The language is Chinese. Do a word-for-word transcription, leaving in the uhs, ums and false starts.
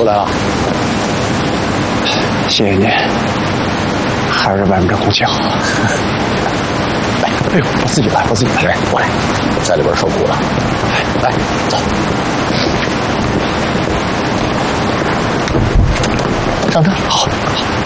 出来了。 谢谢您，还是外面这空气好。 来，哎呦，我自己来，我自己来，我来，我在里边受苦了。来，走。上车，好。